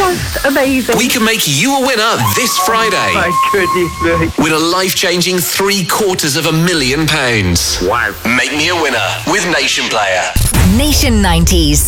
just amazing. We can make you a winner this Friday. My goodness me. Win a life-changing £750,000. Wow. Make me a winner with Nation Player. Nation 90s.